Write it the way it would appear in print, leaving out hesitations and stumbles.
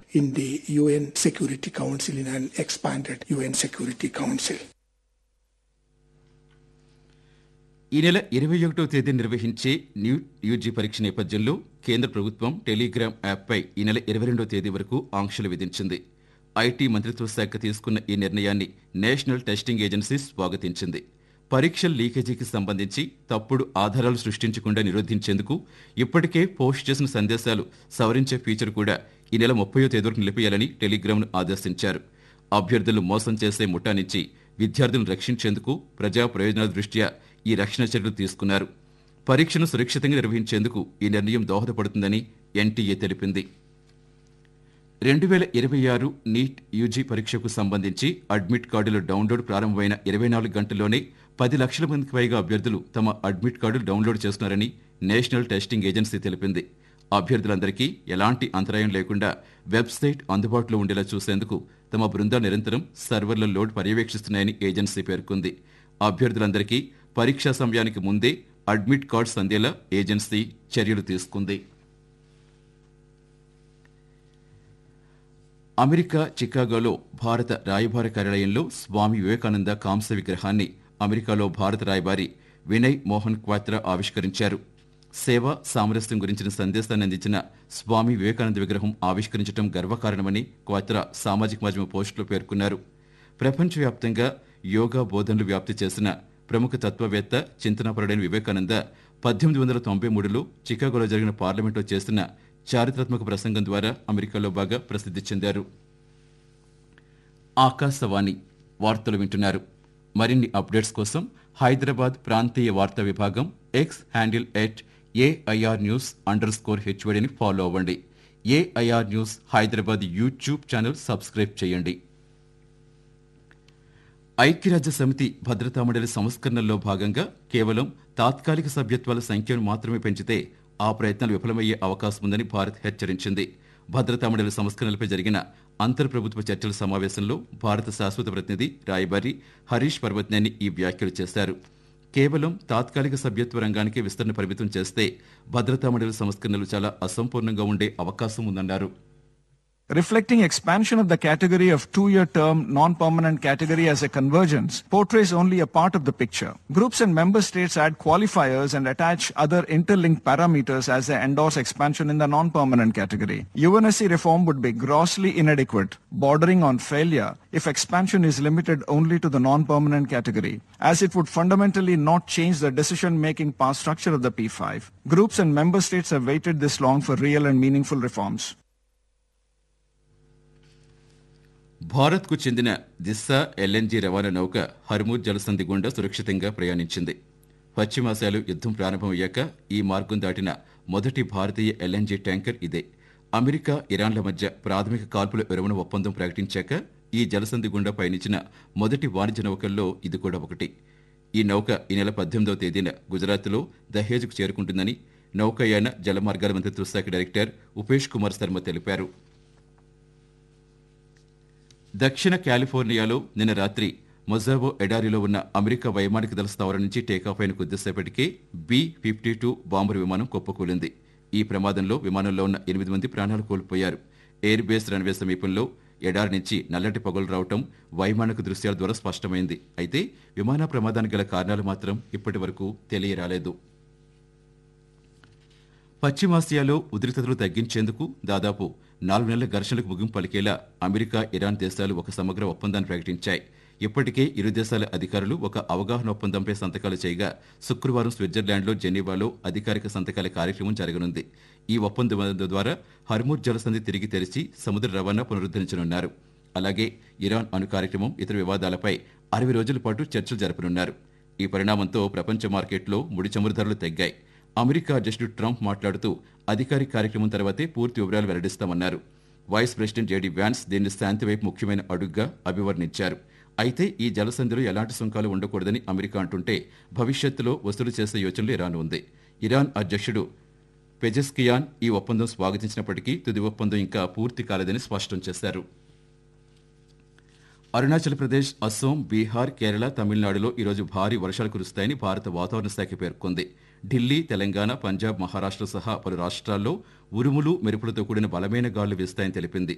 in the UN Security Council in an expanded UN Security Council. ఈ నెల 21వ తేదీ నిర్వహించే నీట్ యూజీ పరీక్ష నేపథ్యంలో కేంద్ర ప్రభుత్వం టెలిగ్రామ్ యాప్పై ఈ నెల 22వ తేదీ వరకు ఆంక్షలు విధించింది. ఐటీ మంత్రిత్వ శాఖ తీసుకున్న ఈ నిర్ణయాన్ని నేషనల్ టెస్టింగ్ ఏజెన్సీ స్వాగతించింది. పరీక్షల లీకేజీకి సంబంధించి తప్పుడు ఆధారాలు సృష్టించకుండా నిరోధించేందుకు ఇప్పటికే పోస్ట్ చేసిన సందేశాలు సవరించే ఫీచర్ కూడా ఈ నెల 30వ తేదీ వరకు నిలిపేయాలని టెలిగ్రామ్ను ఆదేశించారు. అభ్యర్థులు మోసం చేసే ముఠా నుంచి విద్యార్థులను రక్షించేందుకు ప్రజా ప్రయోజనాల దృష్ట్యా ఈ రక్షణ చర్యలు తీసుకున్నారు. పరీక్షను సురక్షితంగా నిర్వహించేందుకు ఈ నిర్ణయం దోహదపడుతుందని ఎన్టీఏ తెలిపింది. 2026 నీట్ యూజీ పరీక్షకు సంబంధించి అడ్మిట్ కార్డుల డౌన్లోడ్ ప్రారంభమైన 24 గంటల్లోనే 10 లక్షల మందికి పైగా అభ్యర్థులు తమ అడ్మిట్ కార్డులు డౌన్లోడ్ చేస్తున్నారని నేషనల్ టెస్టింగ్ ఏజెన్సీ తెలిపింది. అభ్యర్థులందరికీ ఎలాంటి అంతరాయం లేకుండా వెబ్సైట్ అందుబాటులో ఉండేలా చూసేందుకు తమ బృందాలు నిరంతరం సర్వర్ల లోడ్ పర్యవేక్షిస్తున్నాయని ఏజెన్సీ పేర్కొంది. అభ్యర్థులందరికీ పరీక్షా సమయానికి ముందే అడ్మిట్ కార్డ్స్ అందేలా ఏజెన్సీ చర్యలు తీసుకుంది. అమెరికా చికాగోలో భారత రాయబార కార్యాలయంలో స్వామి వివేకానంద కాంస్య విగ్రహాన్ని అమెరికాలో భారత రాయబారి వినయ్ మోహన్ క్వాత్రా ఆవిష్కరించారు. సేవ, సామరస్యం గురించిన సందేశాన్ని అందించిన స్వామి వివేకానంద విగ్రహం ఆవిష్కరించడం గర్వకారణమని క్వాత్రా సామాజిక మాధ్యమ పోస్టులో పేర్కొన్నారు. ప్రపంచవ్యాప్తంగా యోగా బోధనలు వ్యాప్తి చేసిన ప్రముఖ తత్వవేత్త, చింతనాపరుడైన వివేకానంద 1893లో చికాగోలో జరిగిన పార్లమెంట్లో చేసిన చారిత్రాత్మక ప్రసంగం ద్వారా అమెరికాలో బాగా ప్రసిద్ధి చెందారు. ఆకాశవాణి వార్తలు వింటున్నారు. మరిన్ని అప్డేట్స్ కోసం హైదరాబాద్ ప్రాంతీయ వార్తా విభాగం ఎక్స్ హ్యాండిల్ @AIR_News_HODని ఫాలో అవ్వండి. AIR news Hyderabad YouTube channel subscribe చేయండి. ఐక్యరాజ్య సమితి భద్రతా మండలి సంస్కరణల్లో భాగంగా కేవలం తాత్కాలిక సభ్యత్వాల సంఖ్యను మాత్రమే పెంచితే ఆ ప్రయత్నాలు విఫలమయ్యే అవకాశం ఉందని భారత్ హెచ్చరించింది. భద్రతా మండలి సంస్కరణలపై జరిగిన అంతర్ప్రభుత్వ చర్చల సమావేశంలో భారత శాశ్వత ప్రతినిధి రాయబారి హరీష్ పర్వత్నేని ఈ వ్యాఖ్యలు చేశారు. కేవలం తాత్కాలిక సభ్యత్వ రంగానికి విస్తరణ పరిమితం చేస్తే భద్రతా మండలి సంస్కరణలు చాలా అసంపూర్ణంగా ఉండే అవకాశం ఉందన్నారు. Reflecting expansion of the category of two-year term non-permanent category as a convergence portrays only a part of the picture. Groups and member states add qualifiers and attach other interlinked parameters as they endorse expansion in the non-permanent category. UNSC reform would be grossly inadequate, bordering on failure if expansion is limited only to the non-permanent category, as it would fundamentally not change the decision-making power structure of the P5. Groups and member states have waited this long for real and meaningful reforms. భారత్కు చెందిన దిశ LNG రవాణా నౌక Hormuz జలసంధి గుండా సురక్షితంగా ప్రయాణించింది. పశ్చిమాసియాలో యుద్ధం ప్రారంభమయ్యాక ఈ మార్గం దాటిన మొదటి భారతీయ LNG ట్యాంకర్ ఇదే. అమెరికా, ఇరాన్ల మధ్య ప్రాథమిక కాల్పుల విరమణ ఒప్పందం ప్రకటించాక ఈ జలసంధి గుండా పయనించిన మొదటి వాణిజ్య నౌకల్లో ఇది కూడా ఒకటి. ఈ నౌక ఈ నెల 18వ తేదీన గుజరాత్లో దహేజ్కు చేరుకుంటుందని నౌకాయాన జలమార్గాల మంత్రిత్వ శాఖ డైరెక్టర్ ఉపేష్ కుమార్ శర్మ తెలిపారు. దక్షిణ కాలిఫోర్నియాలో నిన్న రాత్రి మొజావో ఎడారిలో ఉన్న అమెరికా వైమానిక దళ స్థావరం నుంచి టేకాఫ్ అయిన కొద్దిసేపటికే B-52 బాంబర్ విమానం కుప్పకూలింది. ఈ ప్రమాదంలో విమానంలో ఉన్న 8 మంది ప్రాణాలు కోల్పోయారు. ఎయిర్ బేస్ రన్వే సమీపంలో ఎడారి నుంచి నల్లటి పొగలు రావటం వైమానిక దృశ్యాల ద్వారా స్పష్టమైంది. అయితే విమాన ప్రమాదానికి గల కారణాలు మాత్రం ఇప్పటి వరకు తెలియరాలేదు. పశ్చిమాసియాలో ఉద్రిక్తతలు తగ్గించేందుకు దాదాపు 4 నెలల ఘర్షణలకు ముగింపు పలికేలా అమెరికా, ఇరాన్ దేశాలు ఒక సమగ్ర ఒప్పందాన్ని ప్రకటించాయి. ఇప్పటికే ఇరు దేశాల అధికారులు ఒక అవగాహన ఒప్పందంపై సంతకాలు చేయగా శుక్రవారం స్విట్జర్లాండ్లో జెనీవాలో అధికారిక సంతకాల కార్యక్రమం జరగనుంది. ఈ ఒప్పందం ద్వారా హర్మూజ్ జలసంధి తిరిగి తెరిచి సముద్ర రవాణా పునరుద్ధరించనున్నారు. అలాగే ఇరాన్ అణు కార్యక్రమం, ఇతర వివాదాలపై 60 రోజుల పాటు చర్చలు జరపనున్నారు. ఈ పరిణామంతో ప్రపంచ మార్కెట్లో ముడి చమురు ధరలు తగ్గాయి. అమెరికా అధ్యక్షుడు ట్రంప్ మాట్లాడుతూ అధికారిక కార్యక్రమం తర్వాతే పూర్తి వివరాలు వెల్లడిస్తామన్నారు. వైస్ ప్రెసిడెంట్ JD వ్యాన్స్ దీన్ని శాంతి వైపు ముఖ్యమైన అడుగ్గా అభివర్ణించారు. అయితే ఈ జలసంధిలో ఎలాంటి సుంకాలు ఉండకూడదని అమెరికా అంటుంటే భవిష్యత్తులో వసూలు చేసే యోచనలు ఇరాన్ ఉంది. ఇరాన్ అధ్యక్షుడు పెజెస్కియాన్ ఈ ఒప్పందం స్వాగతించినప్పటికీ తుది ఒప్పందం ఇంకా పూర్తి కాలేదని స్పష్టం చేశారు. అరుణాచల్ ప్రదేశ్, అస్సోం, బీహార్, కేరళ, తమిళనాడులో ఈరోజు భారీ వర్షాలు కురుస్తాయని భారత వాతావరణ శాఖ పేర్కొంది. ఢిల్లీ, తెలంగాణ, పంజాబ్, మహారాష్ట్ర సహా పలు రాష్ట్రాల్లో ఉరుములు, మెరుపులతో కూడిన బలమైన గాలులు వీస్తాయని తెలిపింది.